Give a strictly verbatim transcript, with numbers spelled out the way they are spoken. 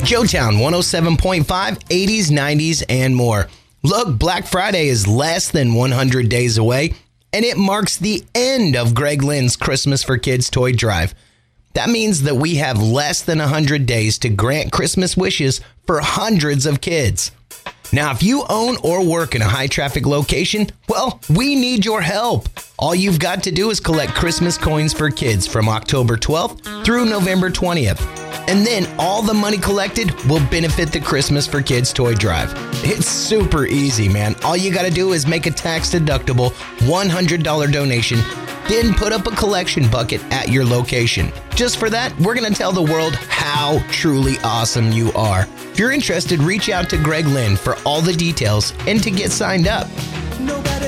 Joetown one oh seven point five, eighties, nineties, and more. Look, Black Friday is less than one hundred days away, and it marks the end of Greg Lynn's Christmas for Kids toy drive. That means that we have less than one hundred days to grant Christmas wishes for hundreds of kids. Now, if you own or work in a high-traffic location, well, we need your help. All you've got to do is collect Christmas coins for kids from October twelfth through November twentieth. And then all the money collected will benefit the Christmas for Kids toy drive. It's super easy, man. All you got to do is make a tax-deductible one hundred dollars donation, then put up a collection bucket at your location. Just for that, we're going to tell the world how truly awesome you are. If you're interested, reach out to Greg Lynn for all the details and to get signed up.